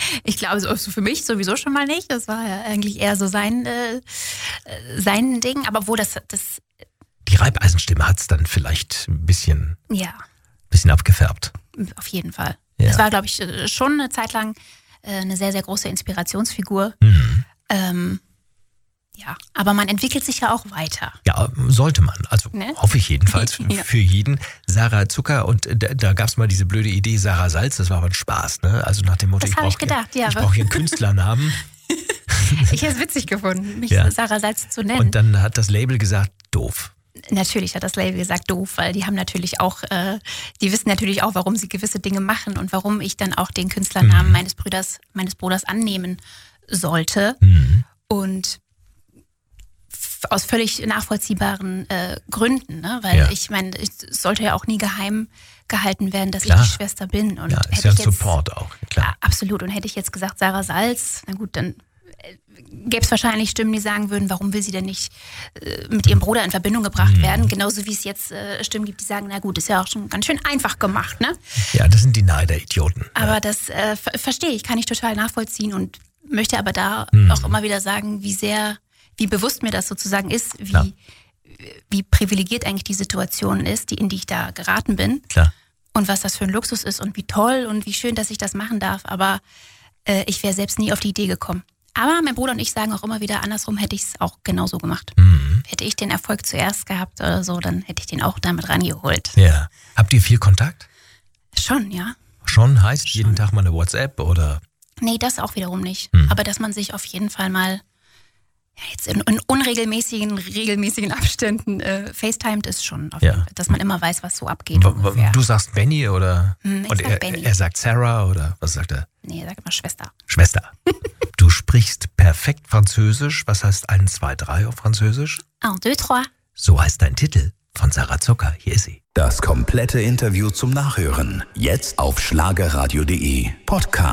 Ich glaube, so für mich sowieso schon mal nicht. Das war ja eigentlich eher so sein Ding. Aber wo das Die Reibeisenstimme hat es dann vielleicht ein bisschen abgefärbt. Auf jeden Fall. Ja. Das war, glaube ich, schon eine Zeit lang eine sehr, sehr große Inspirationsfigur. Ja, aber man entwickelt sich ja auch weiter. Ja, sollte man. Also hoffe ich jedenfalls Ja. für jeden. Sarah Zucker, und da gab es mal diese blöde Idee Sarah Salz, das war aber ein Spaß, ne? Also nach dem Motto, Das habe ich gedacht, ja. Ich brauche hier einen Künstlernamen. Ich hätte es witzig gefunden, mich Sarah Salz zu nennen. Und dann hat das Label gesagt, doof. Natürlich hat das Label gesagt, doof, weil die haben natürlich auch, die wissen natürlich auch, warum sie gewisse Dinge machen und warum ich dann auch den Künstlernamen meines Bruders annehmen sollte. Und aus völlig nachvollziehbaren Gründen, ne? Weil ich meine, es sollte ja auch nie geheim gehalten werden, dass ich die Schwester bin. Und ja, ist ja ein Support auch, klar. Ja, absolut. Und hätte ich jetzt gesagt Sarah Salz, na gut, dann gäbe es wahrscheinlich Stimmen, die sagen würden, warum will sie denn nicht mit ihrem Bruder in Verbindung gebracht werden? Genauso wie es jetzt Stimmen gibt, die sagen, na gut, ist ja auch schon ganz schön einfach gemacht, ne? Ja, das sind die Neider-Idioten. Aber das verstehe ich, kann ich total nachvollziehen und möchte aber da auch immer wieder sagen, wie bewusst mir das sozusagen ist, wie privilegiert eigentlich die Situation ist, in die ich da geraten bin. Klar. Und was das für ein Luxus ist und wie toll und wie schön, dass ich das machen darf. Aber ich wäre selbst nie auf die Idee gekommen. Aber mein Bruder und ich sagen auch immer wieder, andersrum hätte ich es auch genauso gemacht. Hätte ich den Erfolg zuerst gehabt oder so, dann hätte ich den auch damit rangeholt. Ja. Habt ihr viel Kontakt? Schon, ja. Schon? Heißt jeden Tag mal eine WhatsApp oder? Nee, das auch wiederum nicht. Aber dass man sich auf jeden Fall mal jetzt in regelmäßigen Abständen FaceTimet ist schon, auf jeden Fall, dass man immer weiß, was so abgeht. Du sagst Benny oder? Ich und sag Benny. Er sagt Sarah oder was sagt er? Nee, er sagt immer Schwester. Schwester. Du sprichst perfekt Französisch. Was heißt 1, 2, 3 auf Französisch? 1, 2, 3. So heißt dein Titel von Sarah Zucker. Hier ist sie. Das komplette Interview zum Nachhören. Jetzt auf schlagerradio.de Podcast.